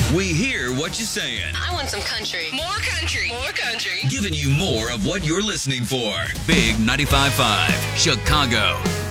We hear what you're saying. I want some country. More country. More country. Giving you more of what you're listening for. Big 95.5, Chicago.